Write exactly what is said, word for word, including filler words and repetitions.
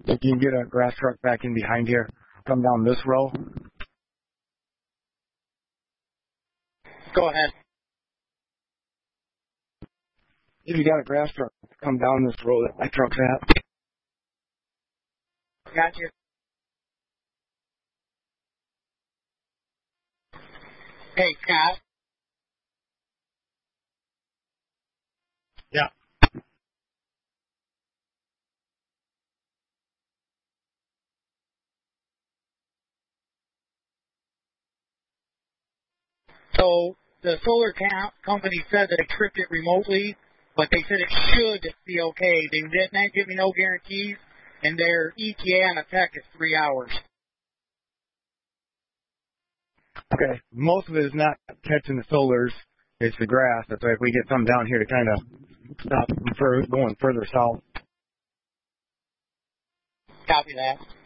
If you can get a grass truck back in behind here, come down this row. Go ahead. If you got a grass truck, come down this row that my truck's at. Gotcha. Hey, Scott. Yeah. So the solar ca- company said that they tripped it remotely, but they said it should be okay. They didn't give me no guarantees, and their E T A on the tech is three hours. Okay. Most of it is not catching the solars. It's the grass. That's why if we get some down here to kind of stop them from going further south. Copy that.